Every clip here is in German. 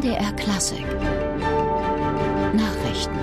NDR Klassik Nachrichten.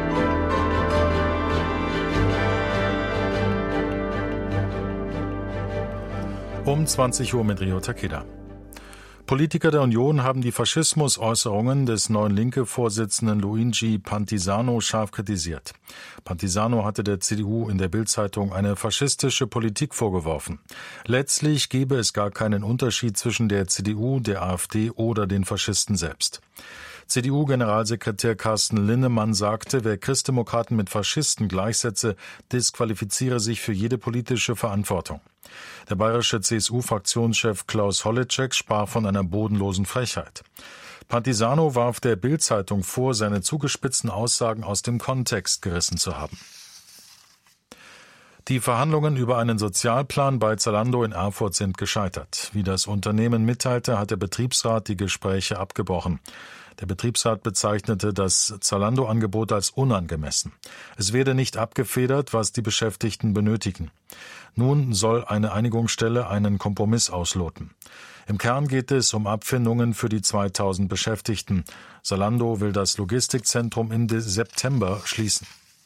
Um 20 Uhr mit Rio Takeda. Politiker der Union haben die Faschismusäußerungen des neuen Linke-Vorsitzenden Luigi Pantisano scharf kritisiert. Pantisano hatte der CDU in der Bild-Zeitung eine faschistische Politik vorgeworfen. Letztlich gebe es gar keinen Unterschied zwischen der CDU, der AfD oder den Faschisten selbst. CDU-Generalsekretär Carsten Linnemann sagte, wer Christdemokraten mit Faschisten gleichsetze, disqualifiziere sich für jede politische Verantwortung. Der bayerische CSU-Fraktionschef Klaus Holleczek sprach von einer bodenlosen Frechheit. Pantisano warf der Bild-Zeitung vor, seine zugespitzten Aussagen aus dem Kontext gerissen zu haben. Die Verhandlungen über einen Sozialplan bei Zalando in Erfurt sind gescheitert. Wie das Unternehmen mitteilte, hat der Betriebsrat die Gespräche abgebrochen. Der Betriebsrat bezeichnete das Zalando-Angebot als unangemessen. Es werde nicht abgefedert, was die Beschäftigten benötigen. Nun soll eine Einigungsstelle einen Kompromiss ausloten. Im Kern geht es um Abfindungen für die 2000 Beschäftigten. Zalando will das Logistikzentrum im September schließen.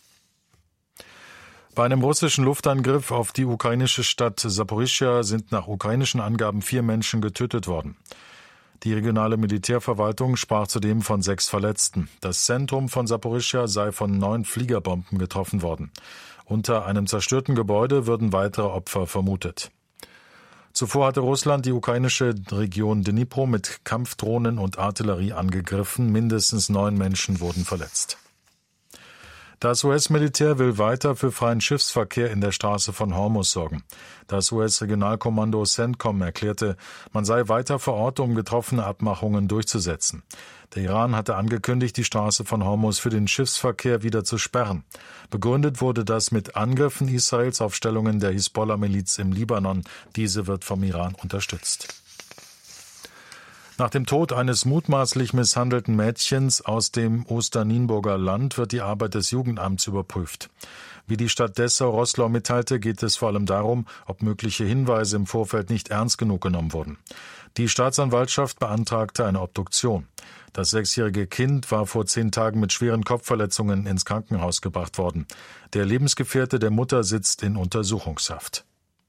Bei einem russischen Luftangriff auf die ukrainische Stadt Saporischschja sind nach ukrainischen Angaben 4 Menschen getötet worden. Die regionale Militärverwaltung sprach zudem von 6 Verletzten. Das Zentrum von Saporischschja sei von 9 Fliegerbomben getroffen worden. Unter einem zerstörten Gebäude würden weitere Opfer vermutet. Zuvor hatte Russland die ukrainische Region Dnipro mit Kampfdrohnen und Artillerie angegriffen. Mindestens 9 Menschen wurden verletzt. Das US-Militär will weiter für freien Schiffsverkehr in der Straße von Hormuz sorgen. Das US-Regionalkommando CENTCOM erklärte, man sei weiter vor Ort, um getroffene Abmachungen durchzusetzen. Der Iran hatte angekündigt, die Straße von Hormuz für den Schiffsverkehr wieder zu sperren. Begründet wurde das mit Angriffen Israels auf Stellungen der Hisbollah-Miliz im Libanon. Diese wird vom Iran unterstützt. Nach dem Tod eines mutmaßlich misshandelten Mädchens aus dem Osternienburger Land wird die Arbeit des Jugendamts überprüft. Wie die Stadt Dessau-Roßlau mitteilte, geht es vor allem darum, ob mögliche Hinweise im Vorfeld nicht ernst genug genommen wurden. Die Staatsanwaltschaft beantragte eine Obduktion. Das 6-jährige Kind war vor 10 Tagen mit schweren Kopfverletzungen ins Krankenhaus gebracht worden. Der Lebensgefährte der Mutter sitzt in Untersuchungshaft.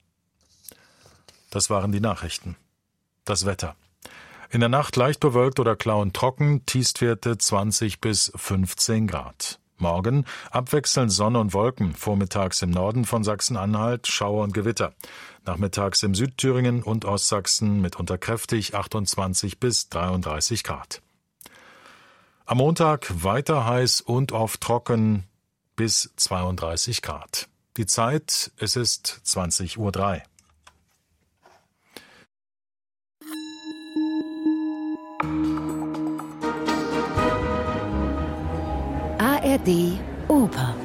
Das waren die Nachrichten. Das Wetter. In der Nacht leicht bewölkt oder klar und trocken, Tiefstwerte 20 bis 15 Grad. Morgen abwechselnd Sonne und Wolken, vormittags im Norden von Sachsen-Anhalt Schauer und Gewitter. Nachmittags im Südthüringen und Ostsachsen mitunter kräftig 28 bis 33 Grad. Am Montag weiter heiß und oft trocken bis 32 Grad. Die Zeit, es ist 20:03 Uhr. ARD Oper.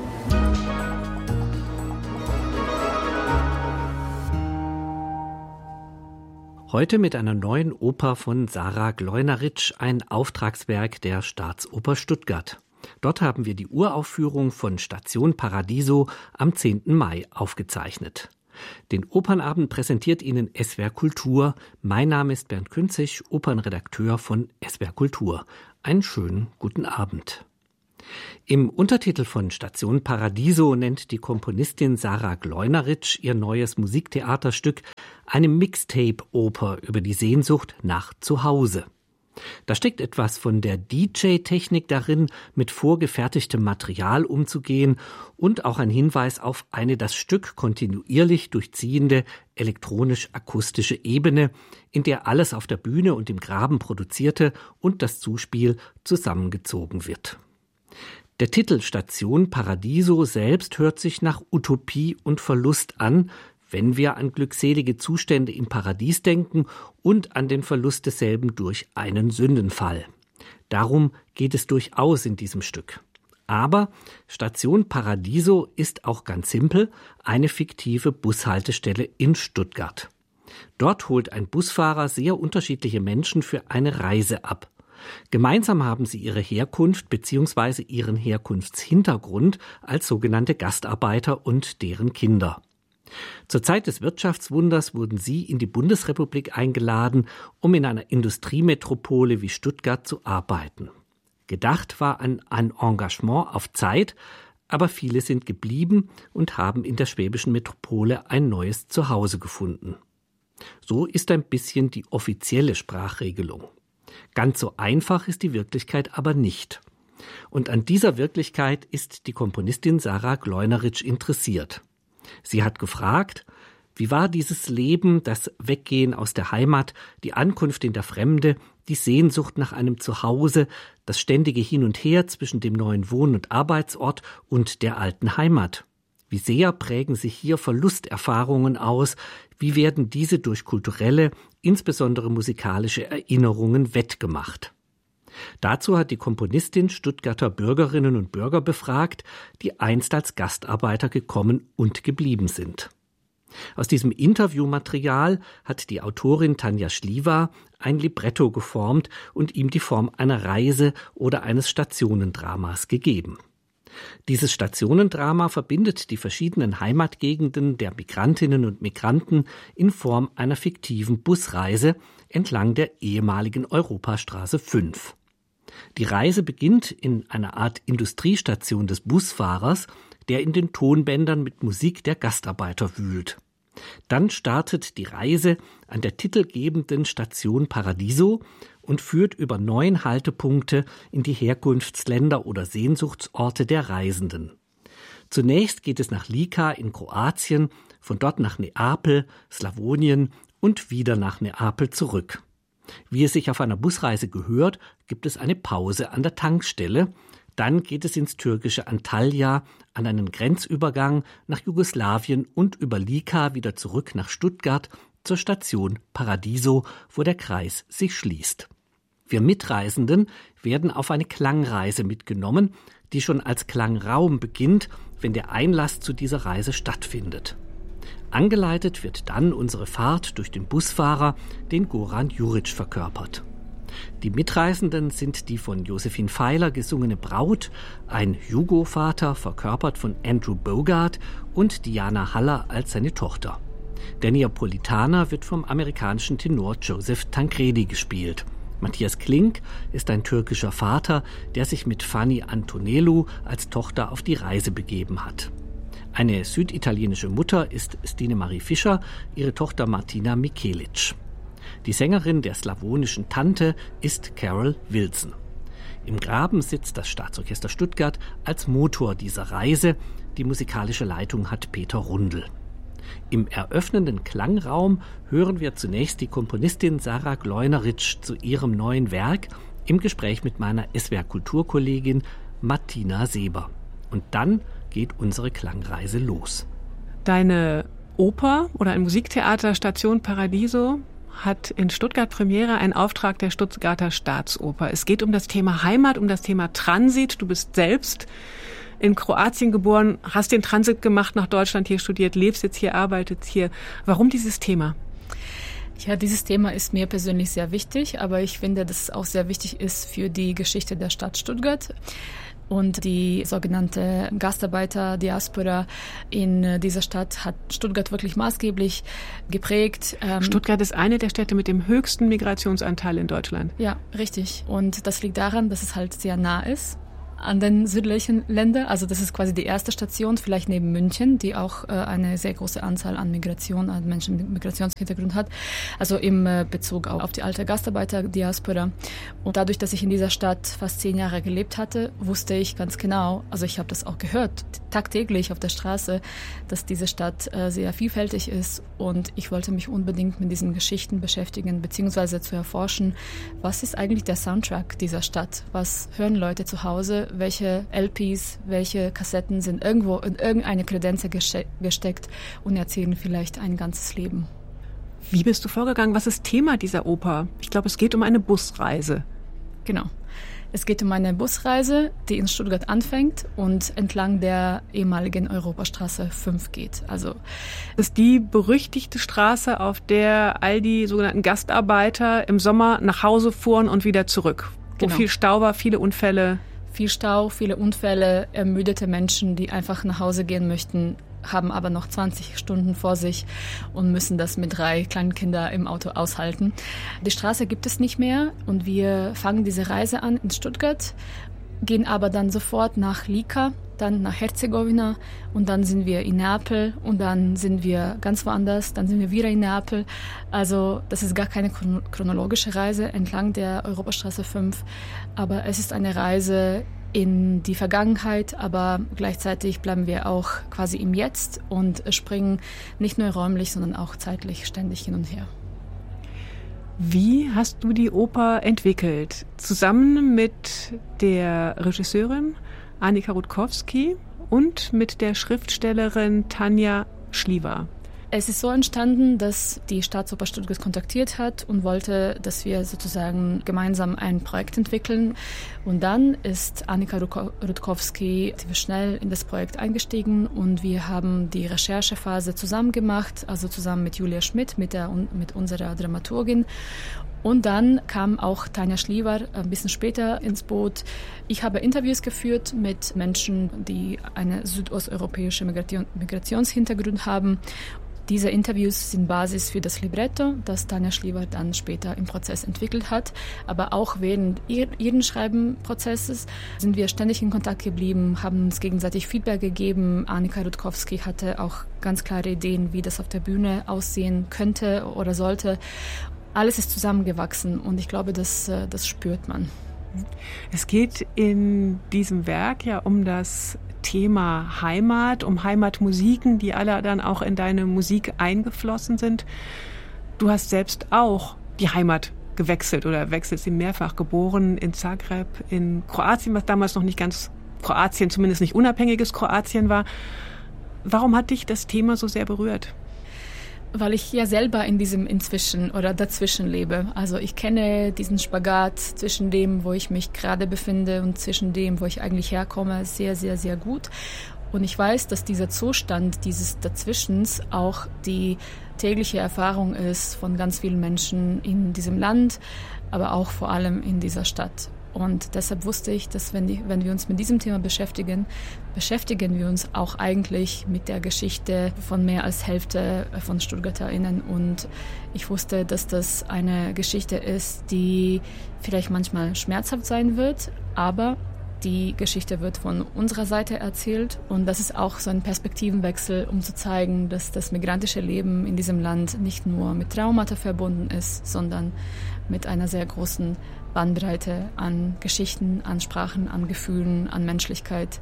Heute mit einer neuen Oper von Sarah Gleunerich, ein Auftragswerk der Staatsoper Stuttgart. Dort haben wir die Uraufführung von Station Paradiso am 10. Mai aufgezeichnet. Den Opernabend präsentiert Ihnen SWR Kultur. Mein Name ist Bernd Künzig, Opernredakteur von SWR Kultur. Einen schönen guten Abend. Im Untertitel von Station Paradiso nennt die Komponistin Sarah Gleunerich ihr neues Musiktheaterstück eine Mixtape-Oper über die Sehnsucht nach Zuhause. Da steckt etwas von der DJ-Technik darin, mit vorgefertigtem Material umzugehen und auch ein Hinweis auf eine das Stück kontinuierlich durchziehende elektronisch-akustische Ebene, in der alles auf der Bühne und im Graben Produzierte und das Zuspiel zusammengezogen wird. Der Titel Station Paradiso selbst hört sich nach Utopie und Verlust an, wenn wir an glückselige Zustände im Paradies denken und an den Verlust desselben durch einen Sündenfall. Darum geht es durchaus in diesem Stück. Aber Station Paradiso ist auch ganz simpel eine fiktive Bushaltestelle in Stuttgart. Dort holt ein Busfahrer sehr unterschiedliche Menschen für eine Reise ab. Gemeinsam haben sie ihre Herkunft bzw. ihren Herkunftshintergrund als sogenannte Gastarbeiter und deren Kinder. Zur Zeit des Wirtschaftswunders wurden sie in die Bundesrepublik eingeladen, um in einer Industriemetropole wie Stuttgart zu arbeiten. Gedacht war an ein Engagement auf Zeit, aber viele sind geblieben und haben in der schwäbischen Metropole ein neues Zuhause gefunden. So ist ein bisschen die offizielle Sprachregelung. Ganz so einfach ist die Wirklichkeit aber nicht. Und an dieser Wirklichkeit ist die Komponistin Sarah Gleunerich interessiert. Sie hat gefragt, wie war dieses Leben, das Weggehen aus der Heimat, die Ankunft in der Fremde, die Sehnsucht nach einem Zuhause, das ständige Hin und Her zwischen dem neuen Wohn- und Arbeitsort und der alten Heimat. Wie sehr prägen sich hier Verlusterfahrungen aus, wie werden diese durch kulturelle, insbesondere musikalische Erinnerungen wettgemacht. Dazu hat die Komponistin Stuttgarter Bürgerinnen und Bürger befragt, die einst als Gastarbeiter gekommen und geblieben sind. Aus diesem Interviewmaterial hat die Autorin Tanja Schliewa ein Libretto geformt und ihm die Form einer Reise oder eines Stationendramas gegeben. Dieses Stationendrama verbindet die verschiedenen Heimatgegenden der Migrantinnen und Migranten in Form einer fiktiven Busreise entlang der ehemaligen Europastraße 5. Die Reise beginnt in einer Art Industriestation des Busfahrers, der in den Tonbändern mit Musik der Gastarbeiter wühlt. Dann startet die Reise an der titelgebenden Station Paradiso und führt über 9 Haltepunkte in die Herkunftsländer oder Sehnsuchtsorte der Reisenden. Zunächst geht es nach Lika in Kroatien, von dort nach Neapel, Slawonien und wieder nach Neapel zurück. Wie es sich auf einer Busreise gehört, gibt es eine Pause an der Tankstelle. Dann geht es ins türkische Antalya, an einen Grenzübergang nach Jugoslawien und über Lika wieder zurück nach Stuttgart zur Station Paradiso, wo der Kreis sich schließt. Wir Mitreisenden werden auf eine Klangreise mitgenommen, die schon als Klangraum beginnt, wenn der Einlass zu dieser Reise stattfindet. Angeleitet wird dann unsere Fahrt durch den Busfahrer, den Goran Juric verkörpert. Die Mitreisenden sind die von Josephine Feiler gesungene Braut, ein Jugo-Vater, verkörpert von Andrew Bogart, und Diana Haller als seine Tochter. Der Neapolitaner wird vom amerikanischen Tenor Joseph Tancredi gespielt. Matthias Klink ist ein türkischer Vater, der sich mit Fanny Antonellu als Tochter auf die Reise begeben hat. Eine süditalienische Mutter ist Stine Marie Fischer, ihre Tochter Martina Michelic. Die Sängerin der slawonischen Tante ist Carol Wilson. Im Graben sitzt das Staatsorchester Stuttgart als Motor dieser Reise. Die musikalische Leitung hat Peter Rundl. Im eröffnenden Klangraum hören wir zunächst die Komponistin Sarah Gleunerich zu ihrem neuen Werk im Gespräch mit meiner SWR-Kulturkollegin Martina Seber. Und dann geht unsere Klangreise los. Deine Oper oder ein Musiktheater Station Paradiso hat in Stuttgart Premiere, einen Auftrag der Stuttgarter Staatsoper. Es geht um das Thema Heimat, um das Thema Transit. Du bist selbst in Kroatien geboren, hast den Transit gemacht nach Deutschland, hier studiert, lebst jetzt hier, arbeitest hier. Warum dieses Thema? Ja, dieses Thema ist mir persönlich sehr wichtig, aber ich finde, dass es auch sehr wichtig ist für die Geschichte der Stadt Stuttgart. Und die sogenannte Gastarbeiter-Diaspora in dieser Stadt hat Stuttgart wirklich maßgeblich geprägt. Stuttgart ist eine der Städte mit dem höchsten Migrationsanteil in Deutschland. Ja, richtig. Und das liegt daran, dass es halt sehr nah ist an den südlichen Ländern. Also das ist quasi die erste Station, vielleicht neben München, die auch eine sehr große Anzahl an Migration, an Menschen mit Migrationshintergrund hat. Also im Bezug auf die alte Gastarbeiter-Diaspora. Und dadurch, dass ich in dieser Stadt fast 10 Jahre gelebt hatte, wusste ich ganz genau, also ich habe das auch gehört, tagtäglich auf der Straße, dass diese Stadt sehr vielfältig ist. Und ich wollte mich unbedingt mit diesen Geschichten beschäftigen, beziehungsweise zu erforschen, was ist eigentlich der Soundtrack dieser Stadt? Was hören Leute zu Hause? Welche LPs, welche Kassetten sind irgendwo in irgendeine Kredenze gesteckt und erzählen vielleicht ein ganzes Leben. Wie bist du vorgegangen? Was ist Thema dieser Oper? Ich glaube, es geht um eine Busreise. Genau. Es geht um eine Busreise, die in Stuttgart anfängt und entlang der ehemaligen Europastraße 5 geht. Also das ist die berüchtigte Straße, auf der all die sogenannten Gastarbeiter im Sommer nach Hause fuhren und wieder zurück. Wo viel Stau war, viele Unfälle. Viel Stau, viele Unfälle, ermüdete Menschen, die einfach nach Hause gehen möchten. haben aber noch 20 Stunden vor sich und müssen das mit 3 kleinen Kindern im Auto aushalten. Die Straße gibt es nicht mehr und wir fangen diese Reise an in Stuttgart, gehen aber dann sofort nach Lika, dann nach Herzegowina und dann sind wir in Neapel und dann sind wir ganz woanders, dann sind wir wieder in Neapel. Also das ist gar keine chronologische Reise entlang der Europastraße 5, aber es ist eine Reise in die Vergangenheit, aber gleichzeitig bleiben wir auch quasi im Jetzt und springen nicht nur räumlich, sondern auch zeitlich ständig hin und her. Wie hast du die Oper entwickelt? Zusammen mit der Regisseurin Annika Rutkowski und mit der Schriftstellerin Tanja Schliever. Es ist so entstanden, dass die Staatsoper Stuttgart kontaktiert hat und wollte, dass wir sozusagen gemeinsam ein Projekt entwickeln. Und dann ist Annika Rutkowski schnell in das Projekt eingestiegen und wir haben die Recherchephase zusammen gemacht, also zusammen mit Julia Schmidt, mit unserer Dramaturgin. Und dann kam auch Tanja Schliever ein bisschen später ins Boot. Ich habe Interviews geführt mit Menschen, die einen südosteuropäischen Migrationshintergrund haben. Diese Interviews sind Basis für das Libretto, das Tanja Schliever dann später im Prozess entwickelt hat. Aber auch während ihren Schreibenprozesses sind wir ständig in Kontakt geblieben, haben uns gegenseitig Feedback gegeben. Annika Rutkowski hatte auch ganz klare Ideen, wie das auf der Bühne aussehen könnte oder sollte. Alles ist zusammengewachsen und ich glaube, das spürt man. Es geht in diesem Werk ja um das Thema Heimat, um Heimatmusiken, die alle dann auch in deine Musik eingeflossen sind. Du hast selbst auch die Heimat gewechselt oder wechselst sie mehrfach, geboren in Zagreb, in Kroatien, was damals noch nicht ganz Kroatien, zumindest nicht unabhängiges Kroatien war. Warum hat dich das Thema so sehr berührt? Weil ich ja selber in diesem Inzwischen oder dazwischen lebe. Also ich kenne diesen Spagat zwischen dem, wo ich mich gerade befinde und zwischen dem, wo ich eigentlich herkomme, sehr, sehr, sehr gut. Und ich weiß, dass dieser Zustand dieses Dazwischens auch die tägliche Erfahrung ist von ganz vielen Menschen in diesem Land, aber auch vor allem in dieser Stadt. Und deshalb wusste ich, dass wenn wir uns mit diesem Thema beschäftigen wir uns auch eigentlich mit der Geschichte von mehr als Hälfte von StuttgarterInnen. Und ich wusste, dass das eine Geschichte ist, die vielleicht manchmal schmerzhaft sein wird, aber die Geschichte wird von unserer Seite erzählt. Und das ist auch so ein Perspektivenwechsel, um zu zeigen, dass das migrantische Leben in diesem Land nicht nur mit Traumata verbunden ist, sondern mit einer sehr großen Bandbreite an Geschichten, an Sprachen, an Gefühlen, an Menschlichkeit,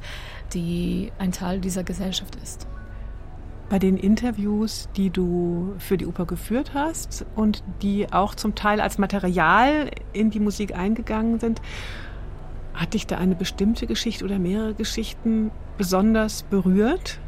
die ein Teil dieser Gesellschaft ist. Bei den Interviews, die du für die Oper geführt hast und die auch zum Teil als Material in die Musik eingegangen sind, hat dich da eine bestimmte Geschichte oder mehrere Geschichten besonders berührt?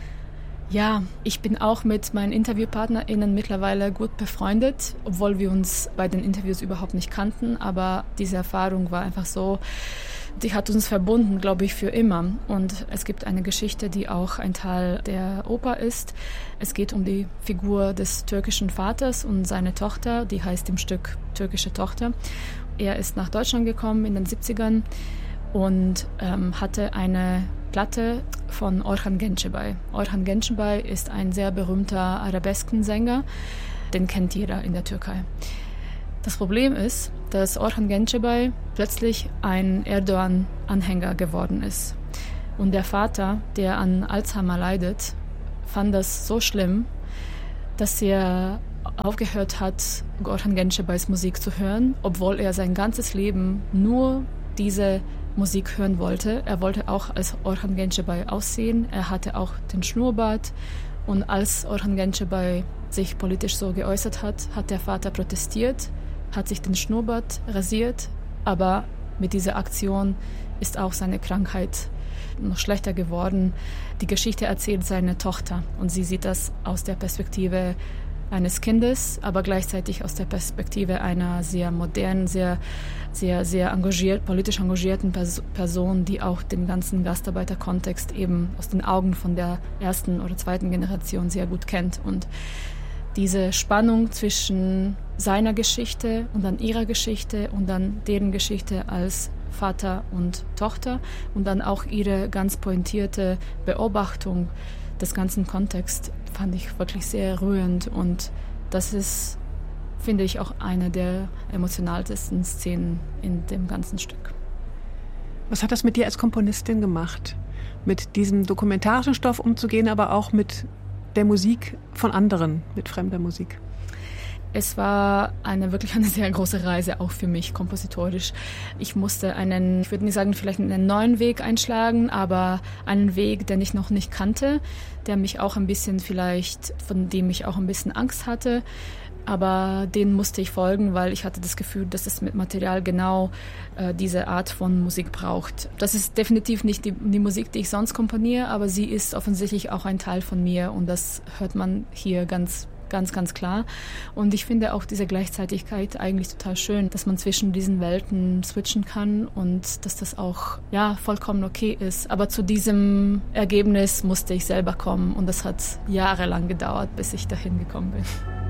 Ja, ich bin auch mit meinen InterviewpartnerInnen mittlerweile gut befreundet, obwohl wir uns bei den Interviews überhaupt nicht kannten. Aber diese Erfahrung war einfach so, die hat uns verbunden, glaube ich, für immer. Und es gibt eine Geschichte, die auch ein Teil der Oper ist. Es geht um die Figur des türkischen Vaters und seine Tochter, die heißt im Stück Türkische Tochter. Er ist nach Deutschland gekommen in den 70ern und hatte eine Platte von Orhan Gencebay. Orhan Gencebay ist ein sehr berühmter Arabeskensänger, den kennt jeder in der Türkei. Das Problem ist, dass Orhan Gencebay plötzlich ein Erdogan-Anhänger geworden ist. Und der Vater, der an Alzheimer leidet, fand das so schlimm, dass er aufgehört hat, Orhan Gencebays Musik zu hören, obwohl er sein ganzes Leben nur diese Musik hören wollte. Er wollte auch als Orhan Gencebay aussehen. Er hatte auch den Schnurrbart. Und als Orhan Gencebay sich politisch so geäußert hat, hat der Vater protestiert, hat sich den Schnurrbart rasiert. Aber mit dieser Aktion ist auch seine Krankheit noch schlechter geworden. Die Geschichte erzählt seine Tochter und sie sieht das aus der Perspektive eines Kindes, aber gleichzeitig aus der Perspektive einer sehr modernen, sehr politisch engagierten Person, die auch den ganzen Gastarbeiterkontext eben aus den Augen von der ersten oder zweiten Generation sehr gut kennt. Und diese Spannung zwischen seiner Geschichte und dann ihrer Geschichte und dann deren Geschichte als Vater und Tochter und dann auch ihre ganz pointierte Beobachtung des ganzen Kontexts fand ich wirklich sehr rührend. Und das ist, finde ich, auch eine der emotionalsten Szenen in dem ganzen Stück. Was hat das mit dir als Komponistin gemacht? Mit diesem dokumentarischen Stoff umzugehen, aber auch mit der Musik von anderen, mit fremder Musik? Es war wirklich eine sehr große Reise, auch für mich kompositorisch. Ich musste ich würde nicht sagen, vielleicht einen neuen Weg einschlagen, aber einen Weg, den ich noch nicht kannte, von dem ich auch ein bisschen Angst hatte. Aber den musste ich folgen, weil ich hatte das Gefühl, dass es mit Material genau diese Art von Musik braucht. Das ist definitiv nicht die Musik, die ich sonst komponiere, aber sie ist offensichtlich auch ein Teil von mir und das hört man hier ganz klar. Und ich finde auch diese Gleichzeitigkeit eigentlich total schön, dass man zwischen diesen Welten switchen kann und dass das auch vollkommen okay ist. Aber zu diesem Ergebnis musste ich selber kommen und das hat jahrelang gedauert, bis ich dahin gekommen bin.